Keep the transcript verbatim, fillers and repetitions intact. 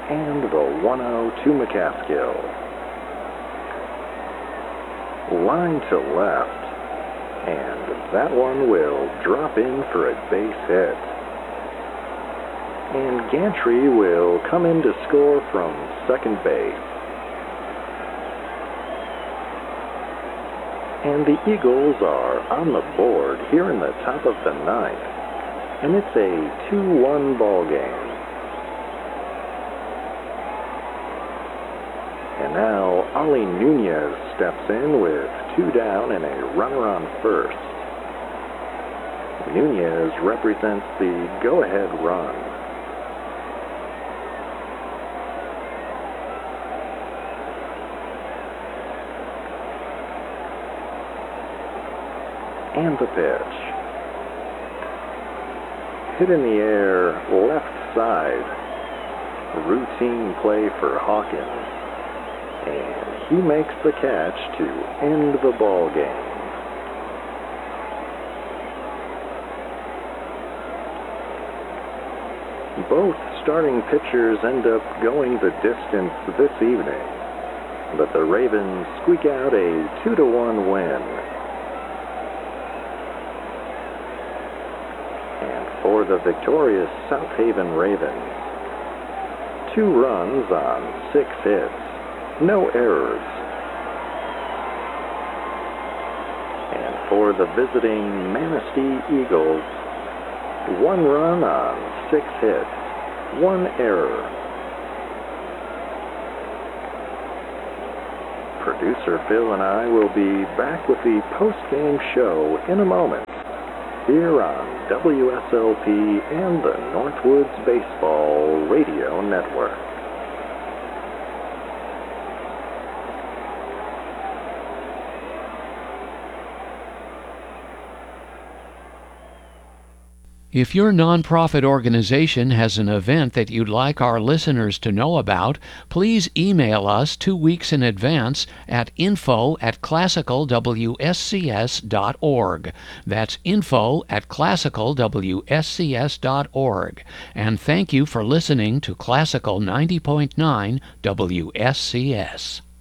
and the one oh to McCaskill. Line to left, and that one will drop in for a base hit. And Gantry will come in to score from second base. And the Eagles are on the board here in the top of the ninth, and it's a two one ball game. And now Ollie Nunez steps in with two down and a runner on first. Nunez represents the go-ahead run. And the pitch. Hit in the air, left side. Routine play for Hawkins. And he makes the catch to end the ball game. Both starting pitchers end up going the distance this evening, but the Ravens squeak out a two to one win. And for the victorious South Haven Ravens, two runs on six hits. No errors. And for the visiting Manistee Eagles, one run on six hits, one error. Producer Phil and I will be back with the post-game show in a moment here on W S L P and the Northwoods Baseball Radio Network. If your nonprofit organization has an event that you'd like our listeners to know about, please email us two weeks in advance at info at classical w s c s dot org. That's info at classical w s c s dot org. And thank you for listening to Classical ninety point nine W S C S.